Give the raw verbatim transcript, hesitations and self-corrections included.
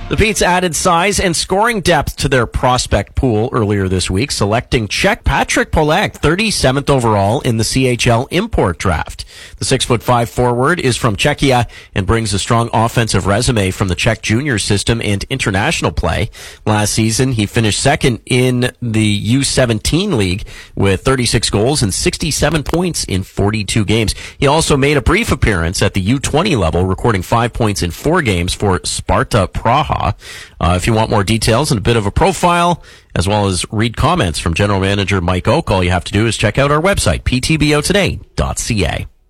The Petes added size and scoring depth to their prospect pool earlier this week, selecting Czech Patrick Polak, thirty-seventh overall in the C H L import draft. The six foot five forward is from Czechia and brings a strong offensive resume from the Czech junior system and international play. Last season, he finished second in the U seventeen league with thirty-six goals and sixty-seven points in forty-two games. He also made a brief appearance at the U twenty level, recording five points in four games for Sparta Praha. Uh, if you want more details and a bit of a profile, as well as read comments from General Manager Mike Oak, all you have to do is check out our website, p t b o today dot c a.